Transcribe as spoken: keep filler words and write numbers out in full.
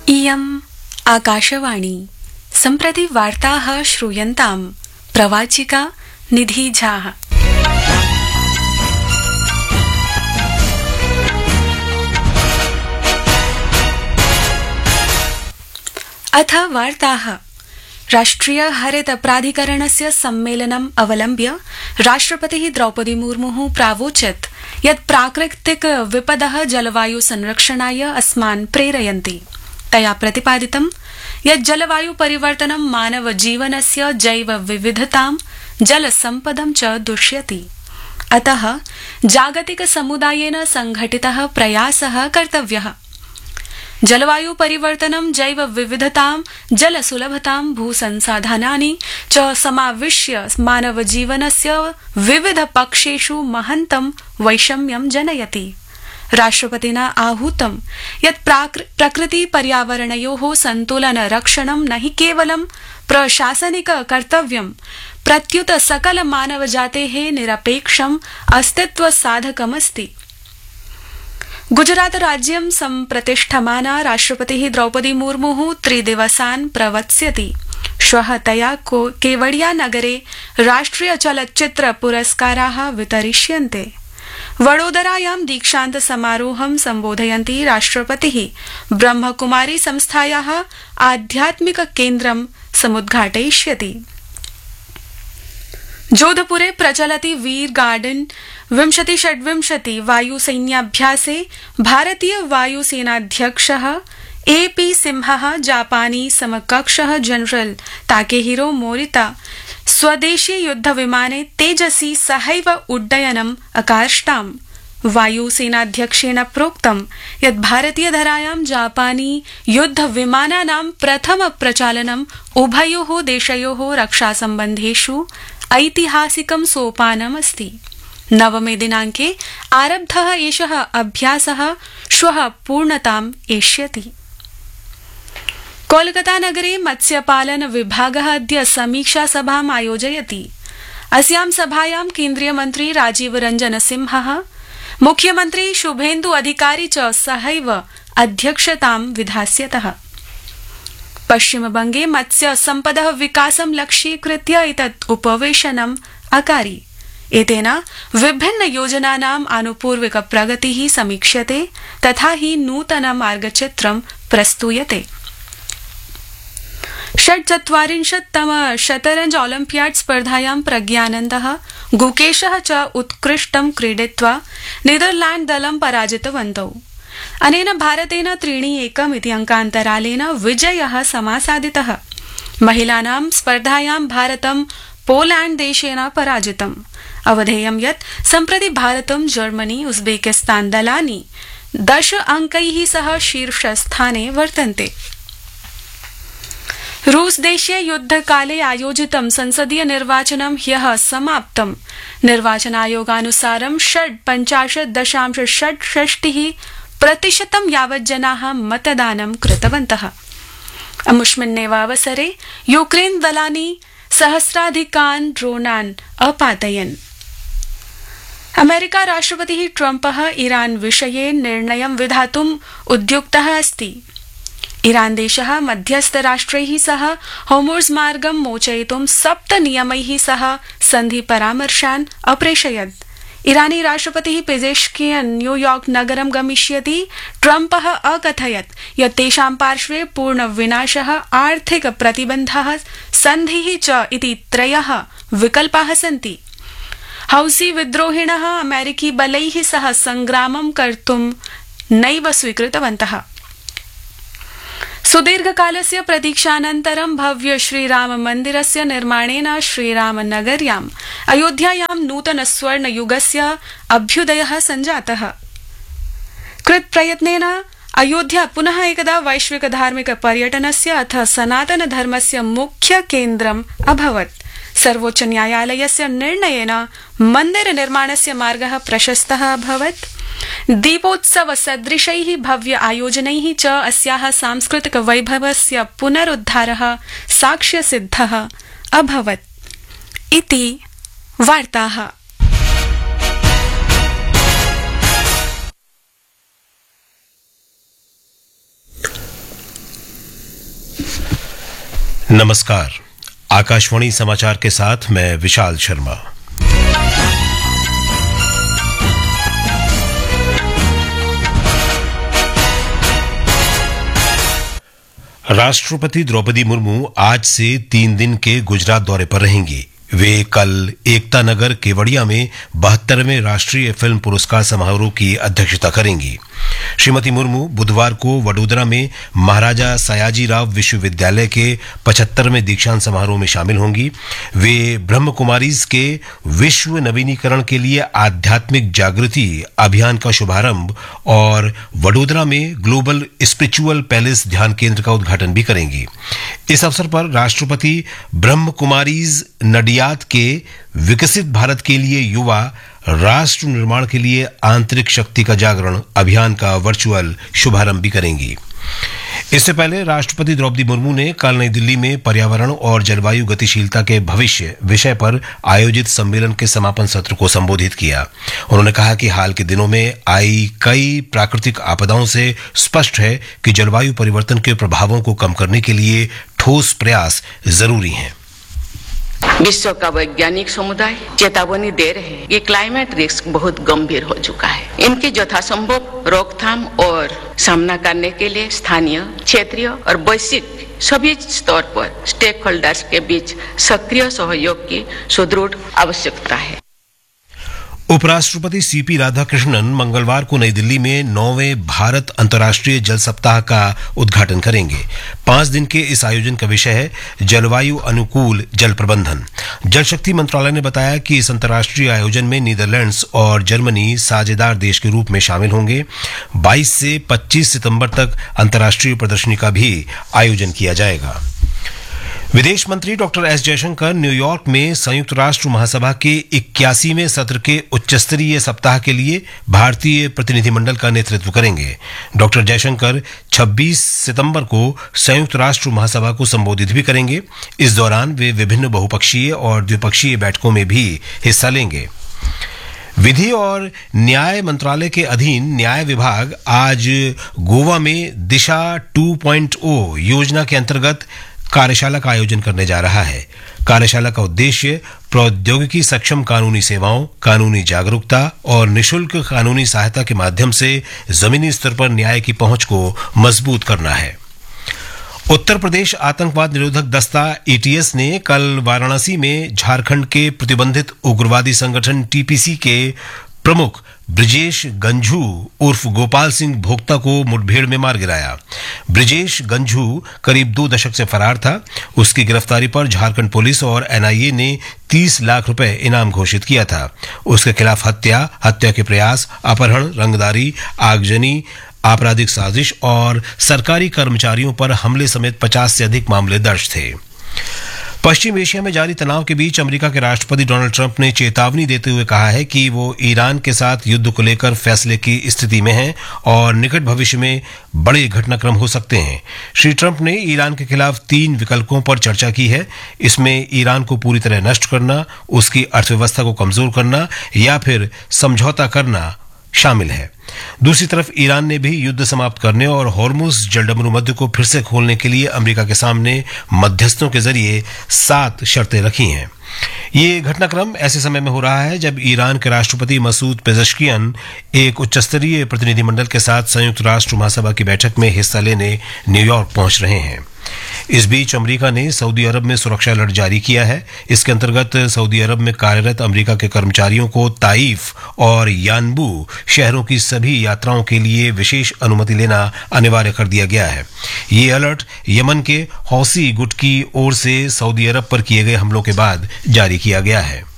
इयम् आकाशवाणी सम्प्रति वार्ताः श्रूयन्ताम् प्रवाचिका निधि झा। अथ वार्ताः। राष्ट्रिय हरित प्राधिकरणस्य सम्मेलनम् अवलम्ब्य राष्ट्रपतिः द्रौपदी मुर्मुः प्रावोचत् यत् प्राकृतिक विपदः जलवायु संरक्षणाय अस्मान् प्रेरयन्ति। तया प्रतिपादितं यत् जलवायु परिवर्तनं मानव जीवनस्य जैव विविधतां जलसम्पदं च दुष्यति। अतः जागतिक समुदायेन संघटितः प्रयासः कर्तव्यः। जलवायु परिवर्तनं जैव विविधतां जलसुलभतां भूसंसाधनानि च समाविश्य मानव जीवनस्य विविध पक्षेषु महन्तं वैषम्यं जनयति। राष्ट्रपतिना आहूतं यत् प्रकृति पर्यावरणयोः सन्तुलन रक्षणं न हि केवलं प्रशासनिक कर्तव्यं प्रत्युत सकल मानवजातेः निरपेक्षम् अस्तित्व साधकमस्ति। गुजरात राज्यं सम्प्रतिष्ठमाना राष्ट्रपतिः द्रौपदी मुर्मुः त्रिदिवसान् प्रवत्स्यति। श्वः तया केवडिया नगरे राष्ट्रिय चलच्चित्र पुरस्काराः वितरिष्यन्ते। वडोदरायां दीक्षान्त समारोहं सम्बोधयन्ती राष्ट्रपतिः ब्रह्मकुमारी संस्थायाः आध्यात्मिक केन्द्रं समुद्घाटयिष्यति। जोधपुरे प्रचलति वीर गार्डन विंशति षड्विंशति वायुसैन्याभ्यासे भारतीय वायुसेनाध्यक्षः ए पी सिंहः जापानी समकक्षः जनरल ताकेहिरो मोरिता स्वदेशी युद्धविमाने तेजसी सहैव उड्डयनम् अकार्ष्टाम्। वायुसेनाध्यक्षेण प्रोक्तं यत् भारतीयधरायां जापानी युद्धविमानानां प्रथम प्रचालनम् उभयोः देशयोः रक्षासम्बन्धेषु ऐतिहासिकं सोपानमस्ति। नवमे दिनाङ्के आरब्धः एषः अभ्यासः श्वः पूर्णताम् एष्यति। कोलकाता नगरे मत्स्यपालन विभागः अद्य समीक्षा सभाम् आयोजयति। अस्यां सभायां केन्द्रीय मन्त्री राजीव रंजन सिंहः मुख्यमन्त्री शुभेन्दु अधिकारी च सहैव अध्यक्षतां विधास्यतः। पश्चिमबंगे मत्स्य सम्पदः विकासं लक्ष्यीकृत्य एतत् उपवेशनम् अकारि। एतेन विभिन्न योजनानाम् आनुपूर्विक प्रगतिः समीक्ष्यते तथा हि नूतन मार्गचित्रं प्रस्तूयते। षड्चत्वारिंशत्तम शतरंज ओलम्पियाड स्पर्धायां प्रज्ञानन्दः गुकेशः च उत्कृष्टं क्रीडित्वा नीदरलैंड दलं पराजितवन्तौ। अनेन भारतेन त्रीणि एकम् इति अंकान्तरालेन विजयः समासादितः। महिलानां स्पर्धायां भारतं पोलैंड देशेन पराजितम्। अवधेयं यत् सम्प्रति भारतं जर्मनी उज्बेकिस्तान दलानि दश अंकैः सह शीर्षस्थाने वर्तन्ते। रूस देशे युद्धकाले आयोजितं संसदीय निर्वाचनं ह्यः समाप्तम्। निर्वाचनायोगानुसारं षड् पञ्चाशत् दशांश षट् षष्टिः प्रतिशतं यावत् जनाः मतदानं कृतवन्तः। अमुष्मिन्नेव अवसरे यूक्रेन दलानि सहस्राधिकान् ड्रोनान् अपातयन्। अमेरिका राष्ट्रपतिः ट्रम्पः ईरान विषये निर्णयं विधातुम् उद्युक्तः अस्ति। ईरान देशः मध्यस्थराष्ट्रैः सह होर्मुज़ मार्गं मोचयितुं सप्त नियमैः सह सन्धि परामर्शान् अप्रेषयत्। ईरानी राष्ट्रपतिः पेजेश्कियन् न्यूयॉर्क नगरं गमिष्यति। ट्रम्पः अकथयत् यत् तेषां पार्श्वे पूर्णविनाशः आर्थिक प्रतिबन्धः सन्धिः च इति त्रयः विकल्पाः सन्ति। हौसी विद्रोहिणः अमेरिकी बलैः सह संग्रामं कर्तुं नैव स्वीकृतवन्तः। सुदीर्घकालस्य प्रतीक्षानन्तरं भव्य श्रीराम मन्दिरस्य निर्माणेन श्रीरामनगर्याम् अयोध्यायां नूतन स्वर्णयुगस्य अभ्युदयः सञ्जातः। कृतप्रयत्नेन अयोध्या पुनः एकदा वैश्विक धार्मिक पर्यटनस्य अथ सनातन धर्मस्य मुख्य केन्द्रम् अभवत्। सर्वोच्च न्यायालयस्य निर्णयेन मन्दिर निर्माणस्य मार्गः प्रशस्तः अभवत्। दीपोत्सव सदृशैः भव्य आयोजनैः च अस्याः सांस्कृतिक वैभवस्य पुनरुद्धारः साक्ष्यसिद्धः अभवत् इति वार्ताः। नमस्कार, आकाशवाणी समाचार के साथ मैं विशाल शर्मा। राष्ट्रपति द्रौपदी मुर्मू आज से तीन दिन के गुजरात दौरे पर रहेंगी। वे कल एकता नगर केवड़िया में बहत्तरवें राष्ट्रीय फिल्म पुरस्कार समारोह की अध्यक्षता करेंगी। श्रीमती मुर्मू बुधवार को वडोदरा में महाराजा सयाजीराव विश्वविद्यालय के पचहत्तरवें दीक्षांत समारोह में शामिल होंगी। वे ब्रह्म कुमारीज के विश्व नवीनीकरण के लिए आध्यात्मिक जागृति अभियान का शुभारंभ और वडोदरा में ग्लोबल स्पिरिचुअल पैलेस ध्यान केंद्र का उद्घाटन भी करेंगी। इस अवसर पर राष्ट्रपति ब्रह्म कुमारीज नडियाद के विकसित भारत के लिए युवा राष्ट्र निर्माण के लिए आंतरिक शक्ति का जागरण अभियान का वर्चुअल शुभारंभ भी करेंगी। इससे पहले राष्ट्रपति द्रौपदी मुर्मू ने कल नई दिल्ली में पर्यावरण और जलवायु गतिशीलता के भविष्य विषय पर आयोजित सम्मेलन के समापन सत्र को संबोधित किया। उन्होंने कहा कि हाल के दिनों में आई कई प्राकृतिक आपदाओं से स्पष्ट है कि जलवायु परिवर्तन के प्रभावों को कम करने के लिए ठोस प्रयास जरूरी हैं। विश्व का वैज्ञानिक समुदाय चेतावनी दे रहे हैं कि क्लाइमेट रिस्क बहुत गंभीर हो चुका है। इनकी यथासंभव रोकथाम और सामना करने के लिए स्थानीय, क्षेत्रीय और वैश्विक सभी स्तर पर स्टेक होल्डर्स के बीच सक्रिय सहयोग की सुदृढ़ आवश्यकता है। उपराष्ट्रपति सीपी राधाकृष्णन मंगलवार को नई दिल्ली में नौवें भारत अंतर्राष्ट्रीय जल सप्ताह का उद्घाटन करेंगे। पांच दिन के इस आयोजन का विषय है जलवायु अनुकूल जल प्रबंधन। जल शक्ति मंत्रालय ने बताया कि इस अंतर्राष्ट्रीय आयोजन में नीदरलैंड्स और जर्मनी साझेदार देश के रूप में शामिल होंगे। बाईस से पच्चीस सितंबर तक अंतर्राष्ट्रीय प्रदर्शनी का भी आयोजन किया जाएगा। विदेश मंत्री डॉक्टर एस जयशंकर न्यूयॉर्क में संयुक्त राष्ट्र महासभा के इक्यासीवें सत्र के उच्चस्तरीय सप्ताह के लिए भारतीय प्रतिनिधिमंडल का नेतृत्व करेंगे। डॉक्टर जयशंकर छब्बीस सितंबर को संयुक्त राष्ट्र महासभा को संबोधित भी करेंगे। इस दौरान वे विभिन्न बहुपक्षीय और द्विपक्षीय बैठकों में भी हिस्सा लेंगे। विधि और न्याय मंत्रालय के अधीन न्याय विभाग आज गोवा में दिशा टू पॉइंट ओ योजना के अंतर्गत कार्यशाला का आयोजन करने जा रहा है। कार्यशाला का उद्देश्य प्रौद्योगिकी सक्षम कानूनी सेवाओं, कानूनी जागरूकता और निशुल्क कानूनी सहायता के माध्यम से जमीनी स्तर पर न्याय की पहुंच को मजबूत करना है। उत्तर प्रदेश आतंकवाद निरोधक दस्ता एटीएस ने कल वाराणसी में झारखंड के प्रतिबंधित उग्रवादी संगठन टीपीसी के प्रमुख ब्रिजेश गंझू उर्फ गोपाल सिंह भोक्ता को मुठभेड़ में मार गिराया। ब्रिजेश गंझू करीब दो दशक से फरार था। उसकी गिरफ्तारी पर झारखंड पुलिस और एनआईए ने तीस लाख रुपए इनाम घोषित किया था। उसके खिलाफ हत्या, हत्या के प्रयास, अपहरण, रंगदारी, आगजनी, आपराधिक साजिश और सरकारी कर्मचारियों पर हमले समेत पचास से अधिक मामले दर्ज थे। पश्चिम एशिया में जारी तनाव के बीच अमेरिका के राष्ट्रपति डोनाल्ड ट्रंप ने चेतावनी देते हुए कहा है कि वो ईरान के साथ युद्ध को लेकर फैसले की स्थिति में हैं और निकट भविष्य में बड़े घटनाक्रम हो सकते हैं। श्री ट्रंप ने ईरान के खिलाफ तीन विकल्पों पर चर्चा की है। इसमें ईरान को पूरी तरह नष्ट करना, उसकी अर्थव्यवस्था को कमजोर करना या फिर समझौता करना शामिल है। दूसरी तरफ ईरान ने भी युद्ध समाप्त करने और हॉर्मुज जलडमरू मध्य को फिर से खोलने के लिए अमेरिका के सामने मध्यस्थों के जरिए सात शर्तें रखी हैं। ये घटनाक्रम ऐसे समय में हो रहा है जब ईरान के राष्ट्रपति मसूद पेज़ेश्कियान एक उच्चस्तरीय प्रतिनिधिमंडल के साथ संयुक्त राष्ट्र महासभा की बैठक में हिस्सा लेने न्यूयॉर्क पहुंच रहे हैं। इस बीच अमेरिका ने सऊदी अरब में सुरक्षा अलर्ट जारी किया है। इसके अंतर्गत सऊदी अरब में कार्यरत अमेरिका के कर्मचारियों को ताइफ और यानबू शहरों की सभी यात्राओं के लिए विशेष अनुमति लेना अनिवार्य कर दिया गया है। ये अलर्ट यमन के हौसी गुट की ओर से सऊदी अरब पर किए गए हमलों के बाद जारी किया गया है।